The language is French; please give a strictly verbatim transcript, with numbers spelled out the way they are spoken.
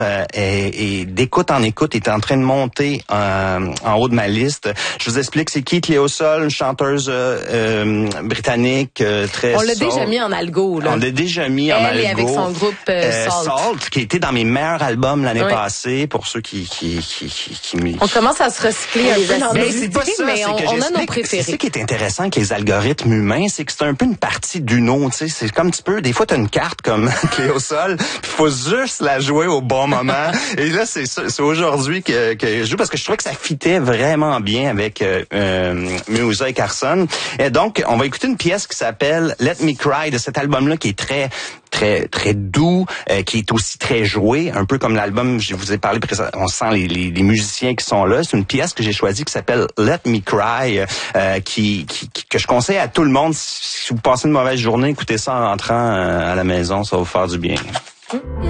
Euh, et, et d'écoute en écoute est en train de monter euh, en haut de ma liste. Je vous explique, c'est Keith Leosol, une chanteuse euh, euh, britannique euh, très On l'a soul. déjà mis en algo, là. On l'a déjà mis Elle en algo. Elle est avec son groupe euh, Salt. Salt, qui était dans mes meilleurs albums l'année oui. passée, pour ceux qui qui qui qui, qui me... On commence à se recycler un peu dans nos mais c'est idées, pas ça, mais on, que on a nos préférés. C'est ça qui est intéressant avec les algorithmes humains, c'est que c'est un peu une partie du nom, tu sais, c'est comme un petit peu, des fois t'as une carte comme Cléosol, il faut juste la jouer au bon moment. Et là, c'est c'est aujourd'hui que, que je joue parce que je trouvais que ça fitait vraiment bien avec euh, euh, Musa et Carson. Et donc, on va écouter une pièce qui s'appelle Let Me Cry de cet album-là qui est très très très doux, euh, qui est aussi très joué, un peu comme l'album, je vous ai parlé précédemment, on sent les, les, les musiciens qui sont là. C'est une pièce que j'ai choisie qui s'appelle Let Me Cry, euh, qui, qui, qui que je conseille à tout le monde. Si vous passez une mauvaise journée, écoutez ça en rentrant euh, à la maison, ça va vous faire du bien.